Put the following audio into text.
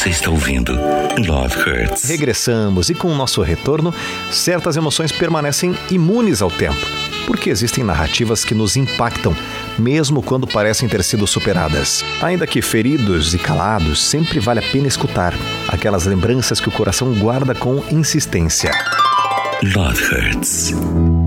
Você está ouvindo Love Hurts. Regressamos e com o nosso retorno, certas emoções permanecem imunes ao tempo, porque existem narrativas que nos impactam, mesmo quando parecem ter sido superadas. Ainda que feridos e calados, sempre vale a pena escutar aquelas lembranças que o coração guarda com insistência. Love Hurts.